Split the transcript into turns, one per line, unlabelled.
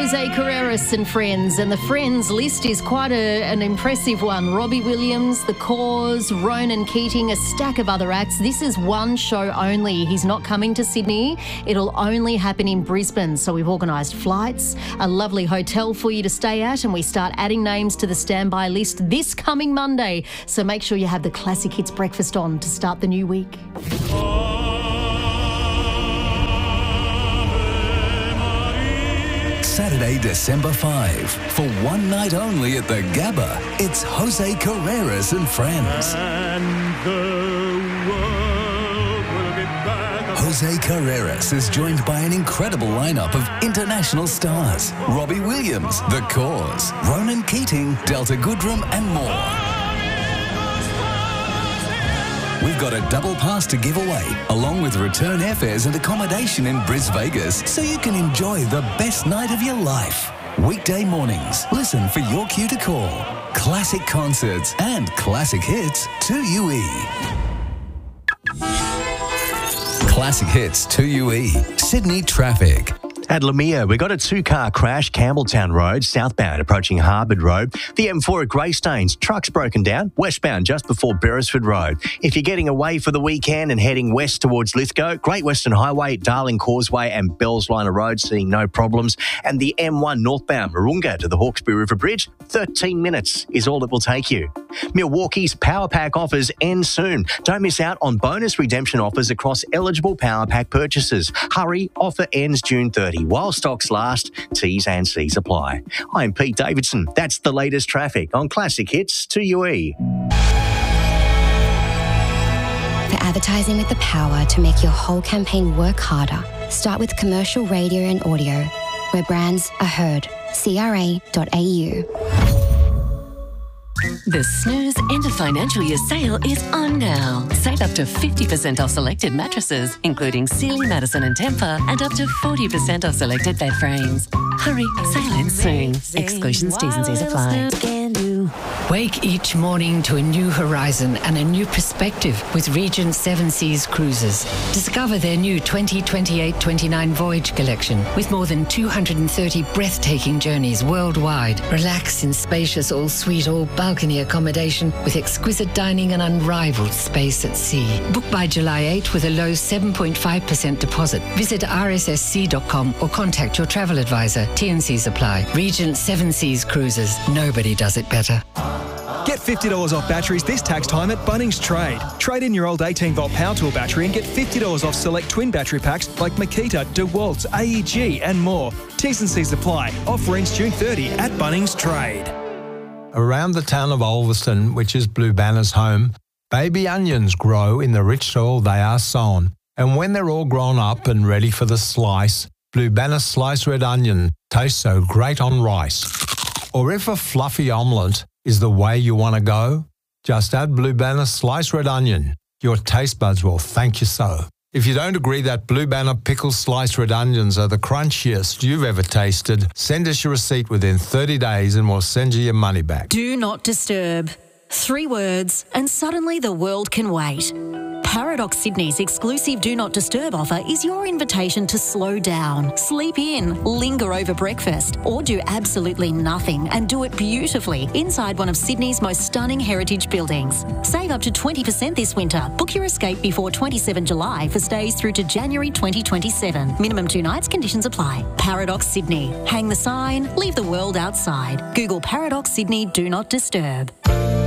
Jose Carreras and Friends, and the Friends list is quite an impressive one. Robbie Williams, The Cause, Ronan Keating, a stack of other acts. This is one show only. He's not coming to Sydney. It'll only happen in Brisbane. So we've organised flights, a lovely hotel for you to stay at, and we start adding names to the standby list this coming Monday. So make sure you have the Classic Hits breakfast on to start the new week.
Saturday, December 5. For one night only at the Gabba, it's Jose Carreras and Friends.
And the world will be back.
Jose Carreras is joined by an incredible lineup of international stars. Robbie Williams, The Cause, Ronan Keating, Delta Goodrem and more. We've got a double pass to give away, along with return airfares and accommodation in Bris Vegas, so you can enjoy the best night of your life. Weekday mornings, listen for your cue to call. Classic concerts and classic hits 2UE. Classic hits 2UE. Sydney traffic.
At Lamia, we got a two-car crash, Campbelltown Road, southbound, approaching Harbour Road. The M4 at Greystanes, truck's broken down, westbound just before Beresford Road. If you're getting away for the weekend and heading west towards Lithgow, Great Western Highway, Darling Causeway and Bells Liner Road, seeing no problems. And the M1 northbound, Marunga to the Hawkesbury River Bridge, 13 minutes is all it will take you. Milwaukee's Power Pack offers end soon. Don't miss out on bonus redemption offers across eligible Power Pack purchases. Hurry, offer ends June 30. While stocks last, T's and C's apply. I'm Pete Davidson. That's the latest traffic on Classic Hits 2UE.
For advertising with the power to make your whole campaign work harder, start with commercial radio and audio, where brands are heard. CRA.au.
The Snooze End of Financial Year sale is on now. Save up to 50% off selected mattresses, including Sealy, Madison and Tempur, and up to 40% off selected bed frames. Hurry, sale ends soon. Exclusions, T's and C's apply.
Wake each morning to a new horizon and a new perspective with Regent Seven Seas Cruises. Discover their new 2028-29 Voyage collection with more than 230 breathtaking journeys worldwide. Relax in spacious all-suite, all-balcony accommodation with exquisite dining and unrivaled space at sea. Book by July 8 with a low 7.5% deposit. Visit rssc.com or contact your travel advisor. T&Cs apply. Regent Seven Seas Cruises. Nobody does it better.
Get $50 off batteries this tax time at Bunnings Trade. Trade in your old 18-volt power tool battery and get $50 off select twin battery packs like Makita, DeWalt, AEG and more. T's and C's apply. Offer ends June 30 at Bunnings Trade.
Around the town of Ulverston, which is Blue Banner's home, baby onions grow in the rich soil they are sown. And when they're all grown up and ready for the slice, Blue Banner sliced red onion tastes so great on rice. Or if a fluffy omelette is the way you want to go, just add Blue Banner sliced red onion. Your taste buds will thank you so. If you don't agree that Blue Banner pickled sliced red onions are the crunchiest you've ever tasted, send us your receipt within 30 days and we'll send you your money back.
Do not disturb. 3 words and suddenly the world can wait. Paradox Sydney's exclusive Do Not Disturb offer is your invitation to slow down, sleep in, linger over breakfast, or do absolutely nothing and do it beautifully inside one of Sydney's most stunning heritage buildings. Save up to 20% this winter. Book your escape before 27 July for stays through to January 2027. Minimum 2 nights, conditions apply. Paradox Sydney. Hang the sign, leave the world outside. Google Paradox Sydney Do Not Disturb.